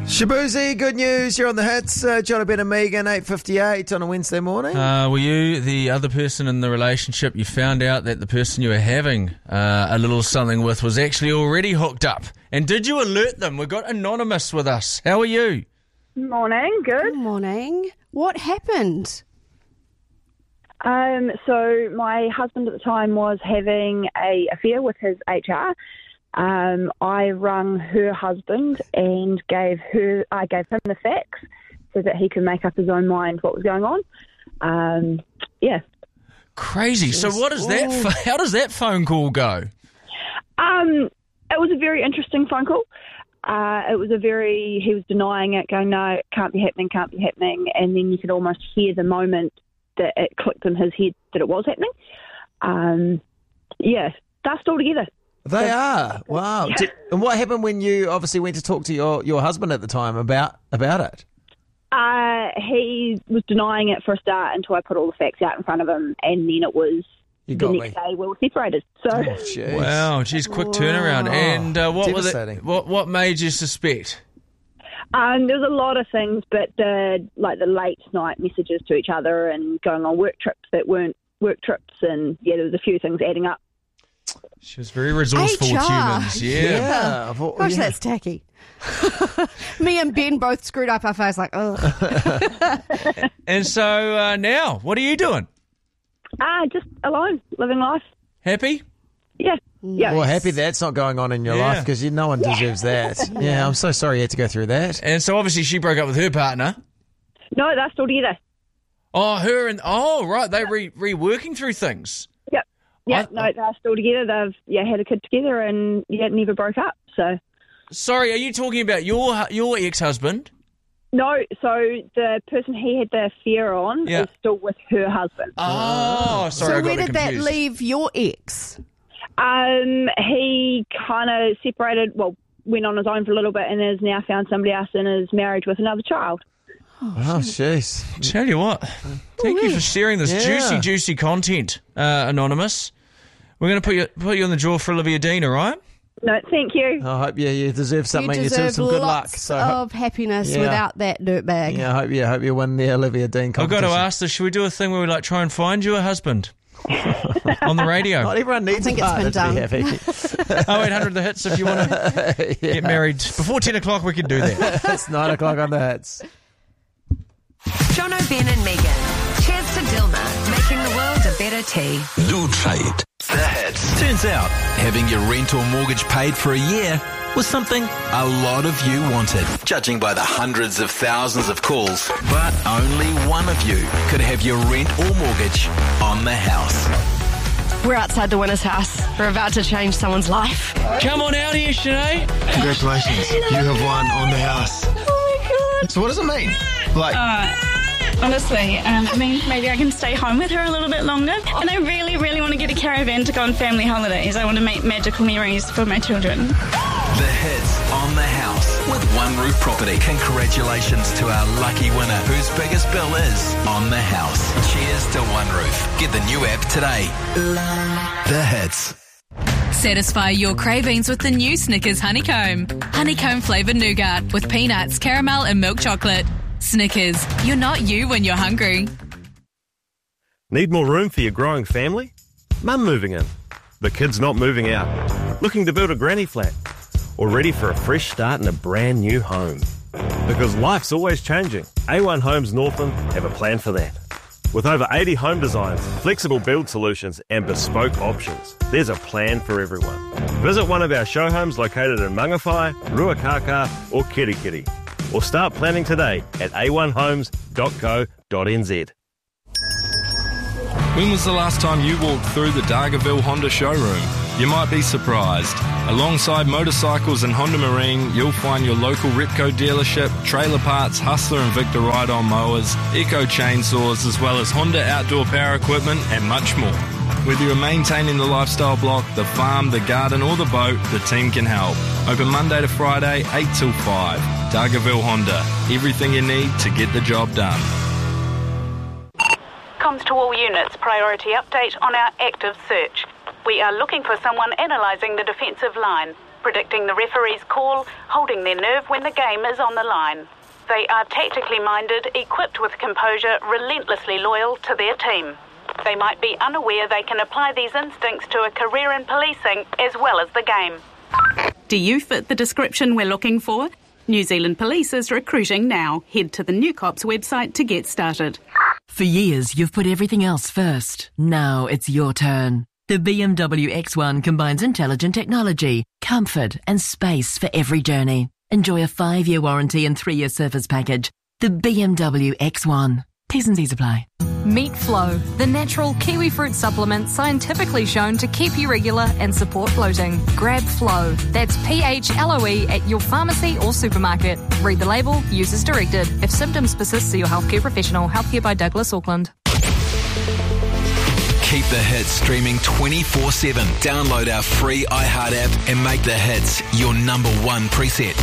Shabuzi, good news. You're on the hits. John, Ben and Megan, 8:58 on a Wednesday morning. Were you the other person in the relationship? You found out that the person you were having a little something with was actually already hooked up. And did you alert them? We've got Anonymous with us. How are you? Morning, good. Good morning. What happened? So my husband at the time was having an affair with his HR. I rang her husband and I gave him the facts so that he could make up his own mind what was going on. Crazy. So what is that? How does that phone call go? It was a very interesting phone call. He was denying it, going, no, it can't be happening. And then you could almost hear the moment that it clicked in his head that it was happening. Dust all together. They are. Wow. And what happened when you obviously went to talk to your husband at the time about it? He was denying it for a start until I put all the facts out in front of him, and then it was the next day we were separated. So, wow, geez, quick turnaround. And what was it? What made you suspect? There was a lot of things, but the late night messages to each other and going on work trips that weren't work trips, and there was a few things adding up. She was very resourceful with humans. Yeah. Gosh, that's tacky. Me and Ben both screwed up our face like, ugh. And so now, what are you doing? Just alone, living life. Happy? Yeah. Yeah. Well, happy that's not going on in your life because no one deserves that. Yeah, I'm so sorry you had to go through that. And so obviously she broke up with her partner. No, they're still together. Right, they're reworking through things. Yep. Yeah, they're still together. They've had a kid together and never broke up. So. Sorry, are you talking about your ex-husband? No, so the person he had the affair on is still with her husband. Oh, sorry. So where did that leave your ex? He kind of separated, went on his own for a little bit and has now found somebody else and is married with another child. Oh, jeez. Tell you what, thank you for sharing this juicy content, Anonymous. We're going to put you on the draw for Olivia Dean, all right? No, thank you. I hope you deserve something. You deserve some good luck. So of happiness without that dirtbag. Yeah, I hope you win the Olivia Dean competition. I've got to ask this, should we do a thing where we try and find you a husband? On the radio. Not everyone needs a partner to be happy. 0800 the hits if you want to get married. Before 10 o'clock we can do that. It's 9 o'clock on the hits. Jono, Ben and Megan. Cheers to Dilma, making the world a better tea. New trade. The hits. Turns out, having your rent or mortgage paid for a year was something a lot of you wanted, judging by the hundreds of thousands of calls. But only one of you could have your rent or mortgage on the house. We're outside the winner's house. We're about to change someone's life. Come on out here, Sinead. Congratulations. You have won on the house. Oh my God. So what does it mean? Honestly, it means maybe I can stay home with her a little bit longer. And I really, really want to get a caravan to go on family holidays. I want to make magical memories for my children. The hits on the house with One Roof Property. Congratulations to our lucky winner, whose biggest bill is on the house. Cheers to One Roof. Get the new app today. The hits. Satisfy your cravings with the new Snickers Honeycomb. Honeycomb flavoured nougat with peanuts, caramel and milk chocolate. Snickers, you're not you when you're hungry. Need more room for your growing family? Mum moving in. The kids not moving out. Looking to build a granny flat. Or ready for a fresh start in a brand new home. Because life's always changing. A1 Homes Northland have a plan for that. With over 80 home designs, flexible build solutions and bespoke options, there's a plan for everyone. Visit one of our show homes located in Mangawhai, Ruakaka or Kirikiri. Or start planning today at a1homes.co.nz. When was the last time you walked through the Dargaville Honda showroom? You might be surprised. Alongside motorcycles and Honda Marine, you'll find your local Repco dealership, trailer parts, Hustler and Victor ride-on mowers, Eco chainsaws, as well as Honda outdoor power equipment and much more. Whether you're maintaining the lifestyle block, the farm, the garden or the boat, the team can help. Open Monday to Friday, 8 till 5. Dargaville Honda. Everything you need to get the job done. Comms to all units. Priority update on our active search. We are looking for someone analysing the defensive line. predicting the referee's call, holding their nerve when the game is on the line. They are tactically minded, equipped with composure, relentlessly loyal to their team. They might be unaware they can apply these instincts to a career in policing as well as the game. Do you fit the description we're looking for? New Zealand Police is recruiting now. Head to the New Cops website to get started. For years, you've put everything else first. Now it's your turn. The BMW X1 combines intelligent technology, comfort and space for every journey. Enjoy a 5-year warranty and 3-year service package. The BMW X1. T's and C's apply. Meet Flow, the natural kiwi fruit supplement scientifically shown to keep you regular and support bloating. Grab Flow. That's PHLOE at your pharmacy or supermarket. Read the label, use as directed. If symptoms persist, see your healthcare professional. Healthcare by Douglas Auckland. Keep the hits streaming 24/7. Download our free iHeart app and make the hits your number one preset.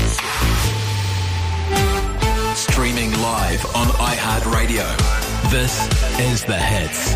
Streaming live on iHeartRadio. This is The Hits.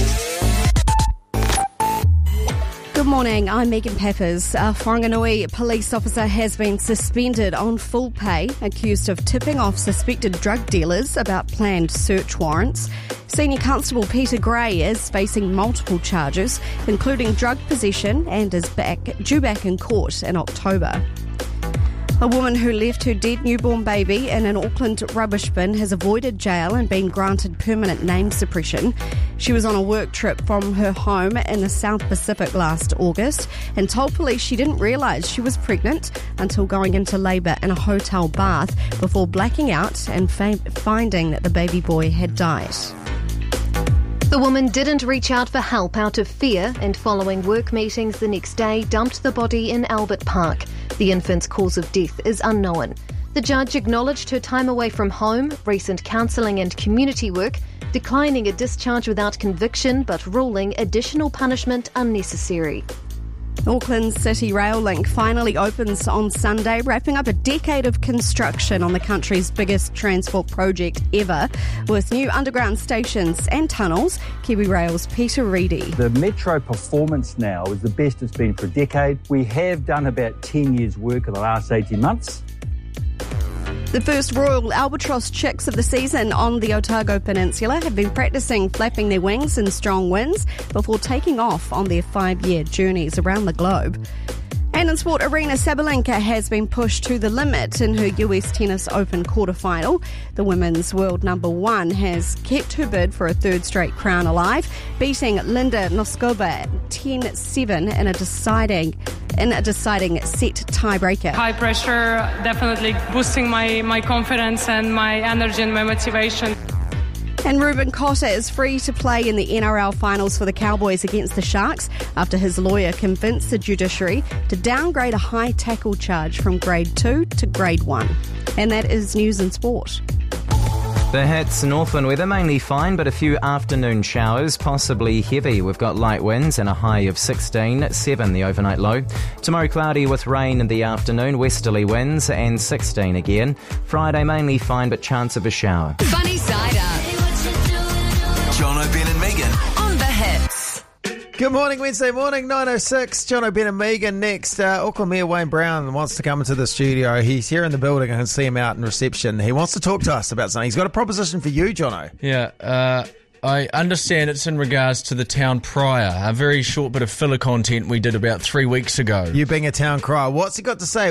Good morning, I'm Megan Peppers. A Whanganui police officer has been suspended on full pay, accused of tipping off suspected drug dealers about planned search warrants. Senior Constable Peter Gray is facing multiple charges, including drug possession, and is due back in court in October. A woman who left her dead newborn baby in an Auckland rubbish bin has avoided jail and been granted permanent name suppression. She was on a work trip from her home in the South Pacific last August and told police she didn't realise she was pregnant until going into labour in a hotel bath before blacking out and finding that the baby boy had died. The woman didn't reach out for help out of fear and following work meetings the next day dumped the body in Albert Park. The infant's cause of death is unknown. The judge acknowledged her time away from home, recent counselling and community work, declining a discharge without conviction but ruling additional punishment unnecessary. Auckland's City Rail Link finally opens on Sunday, wrapping up a decade of construction on the country's biggest transport project ever. With new underground stations and tunnels, Kiwi Rail's Peter Reedy. The Metro performance now is the best it's been for a decade. We have done about 10 years' work in the last 18 months. The first Royal Albatross chicks of the season on the Otago Peninsula have been practising flapping their wings in strong winds before taking off on their 5-year journeys around the globe. And in sport, Aryna Sabalenka has been pushed to the limit in her US Tennis Open quarterfinal. The women's world number 1 has kept her bid for a third straight crown alive, beating Linda Noskova 10-7 in a deciding set tiebreaker. High pressure, definitely boosting my confidence and my energy and my motivation. And Ruben Cotter is free to play in the NRL finals for the Cowboys against the Sharks after his lawyer convinced the judiciary to downgrade a high tackle charge from grade 2 to grade 1. And that is news and sport. The Hits, Northland weather mainly fine, but a few afternoon showers, possibly heavy. We've got light winds and a high of 16, 7 the overnight low. Tomorrow cloudy with rain in the afternoon, westerly winds and 16 again. Friday mainly fine, but chance of a shower. Funny Side Up. Jono, Ben and Megan on The Hits. Good morning, Wednesday morning, 9:06. Jono, Ben and Megan next. Auckland Mayor Wayne Brown wants to come into the studio. He's here in the building. I can see him out in reception. He wants to talk to us about something. He's got a proposition for you, Jono. Yeah, I understand it's in regards to the town crier, a very short bit of filler content we did about 3 weeks ago. You being a town crier. What's he got to say?